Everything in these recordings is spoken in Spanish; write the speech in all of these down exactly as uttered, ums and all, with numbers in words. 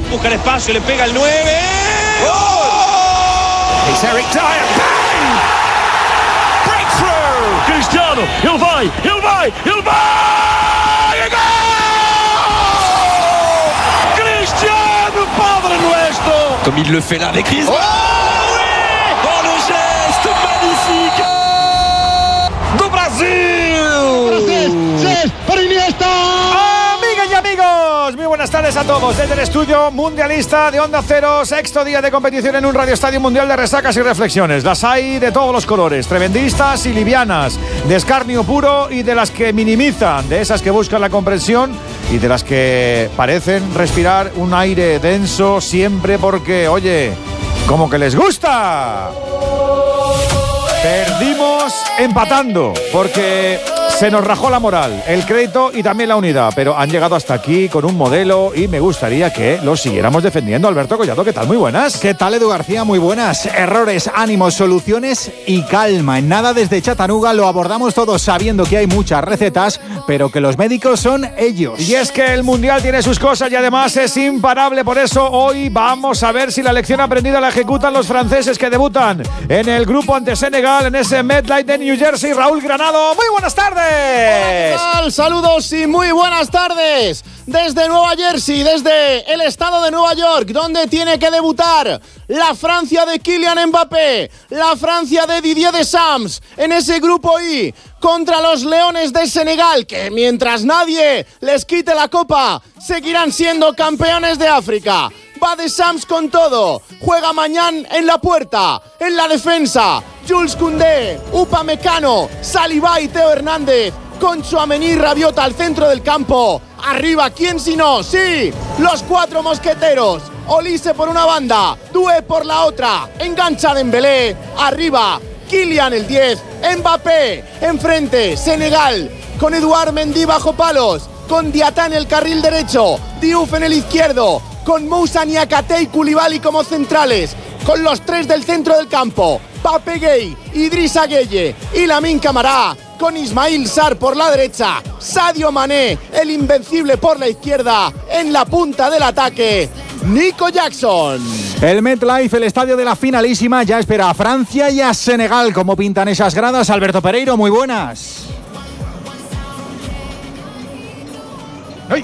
busca el espacio, le pega el nueve. ¡Gol! Es Eric Dyer. Bang! Breakthrough! Cristiano, ele vai, ele vai, ele vai! Gol! Cristiano, Padre Nuestro! Comme il le fait là avec Griezmann. Oh, oui! Oh, le geste magnifique Do Brasil! Para Iniesta. Amigas y amigos, muy buenas tardes a todos desde el estudio mundialista de Onda Cero, sexto día de competición en un Radio Estadio Mundial de resacas y reflexiones. Las hay de todos los colores, tremendistas y livianas, de escarnio puro y de las que minimizan, de esas que buscan la comprensión y de las que parecen respirar un aire denso siempre porque, oye, como que les gusta. Perdimos empatando porque se nos rajó la moral, el crédito y también la unidad, pero han llegado hasta aquí con un modelo y me gustaría que lo siguiéramos defendiendo. Alberto Collado, ¿qué tal? Muy buenas. ¿Qué tal, Edu García? Muy buenas. Errores, ánimos, soluciones y calma. En nada desde Chattanooga lo abordamos todos sabiendo que hay muchas recetas, pero que los médicos son ellos. Y es que el Mundial tiene sus cosas y además es imparable, por eso hoy vamos a ver si la lección aprendida la ejecutan los franceses que debutan en el grupo ante Senegal en ese MetLife de New Jersey. Raúl Granado, muy buenas tardes. Hola, ¿qué tal? Saludos y muy buenas tardes desde Nueva Jersey, desde el estado de Nueva York, donde tiene que debutar la Francia de Kylian Mbappé, la Francia de Didier Deschamps en ese grupo I contra los Leones de Senegal, que mientras nadie les quite la copa seguirán siendo campeones de África. Va Deschamps con todo, juega Mañán en la puerta, en la defensa, Jules Koundé, Upamecano, Saliba y Teo Hernández, con Tchouaméni y Rabiot al centro del campo. Arriba, ¿quién si no? Sí, los cuatro mosqueteros. Olise por una banda, Doué por la otra, engancha Dembélé, arriba, Kylian el diez, Mbappé, enfrente, Senegal, con Edouard Mendy bajo palos, con Diatá en el carril derecho, Diouf en el izquierdo, con Moussa Niakhaté y Koulibaly como centrales, con los tres del centro del campo, Pape Gueye, Idrissa Gueye y Lamine Camara, con Ismaïl Sarr por la derecha, Sadio Mané, el invencible por la izquierda, en la punta del ataque, Nico Jackson. El MetLife, el estadio de la finalísima, ya espera a Francia y a Senegal. ¿Cómo pintan esas gradas? Alberto Pereiro, muy buenas. ¡Ay!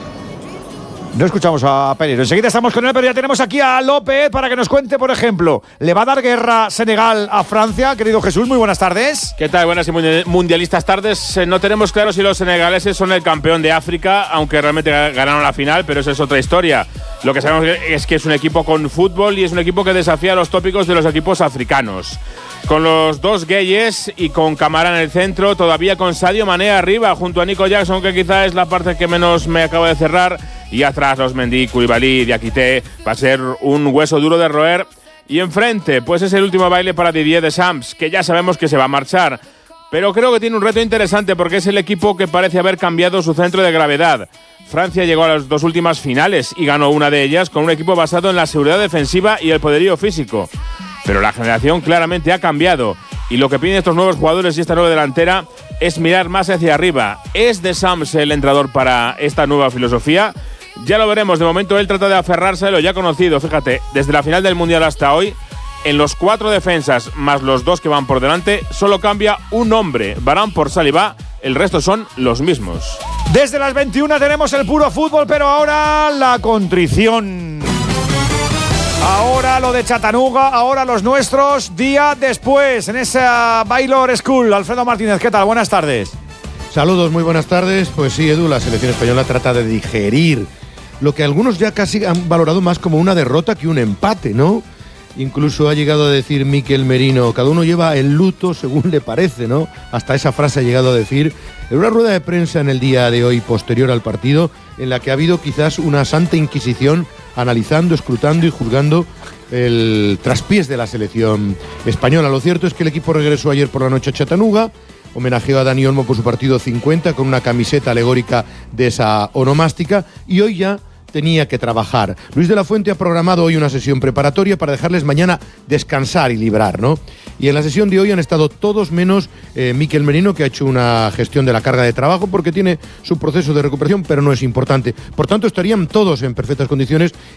No escuchamos a Pereiro. Enseguida estamos con él, pero ya tenemos aquí a López para que nos cuente, por ejemplo, ¿le va a dar guerra Senegal a Francia? Querido Jesús, muy buenas tardes. ¿Qué tal? Buenas y mundialistas tardes. No tenemos claro si los senegaleses son el campeón de África, aunque realmente ganaron la final, pero eso es otra historia. Lo que sabemos es que es un equipo con fútbol y es un equipo que desafía los tópicos de los equipos africanos. Con los dos Gueyes y con Camara en el centro, todavía con Sadio Mané arriba, junto a Nico Jackson, que quizá es la parte que menos me acaba de cerrar, y atrás los Mendy, Koulibaly, Diakité, va a ser un hueso duro de roer. Y enfrente, pues es el último baile para Didier Deschamps, que ya sabemos que se va a marchar, pero creo que tiene un reto interesante porque es el equipo que parece haber cambiado su centro de gravedad. Francia llegó a las dos últimas finales y ganó una de ellas con un equipo basado en la seguridad defensiva y el poderío físico. Pero la generación claramente ha cambiado y lo que piden estos nuevos jugadores y esta nueva delantera es mirar más hacia arriba. ¿Es Deschamps el entrenador para esta nueva filosofía? Ya lo veremos. De momento él trata de aferrarse a lo ya conocido. Fíjate, desde la final del Mundial hasta hoy, en los cuatro defensas más los dos que van por delante, solo cambia un hombre, Varane por Saliba. El resto son los mismos. Desde las veintiuna tenemos el puro fútbol, pero ahora la contrición. Ahora lo de Chattanooga, ahora los nuestros, día después, en esa Baylor School. Alfredo Martínez, ¿qué tal? Buenas tardes. Saludos, muy buenas tardes. Pues sí, Edu, la selección española trata de digerir lo que algunos ya casi han valorado más como una derrota que un empate, ¿no? Incluso ha llegado a decir Mikel Merino, cada uno lleva el luto según le parece, ¿no? Hasta esa frase ha llegado a decir en una rueda de prensa en el día de hoy posterior al partido, en la que ha habido quizás una santa inquisición analizando, escrutando y juzgando el traspiés de la selección española. Lo cierto es que el equipo regresó ayer por la noche a Chattanooga, homenajeó a Dani Olmo por su partido cincuenta con una camiseta alegórica de esa onomástica y hoy ya tenía que trabajar. Luis de la Fuente ha programado hoy una sesión preparatoria para dejarles mañana descansar y librar, ¿no? Y en la sesión de hoy han estado todos menos eh, Mikel Merino, que ha hecho una gestión de la carga de trabajo porque tiene su proceso de recuperación, pero no es importante. Por tanto, estarían todos en perfectas condiciones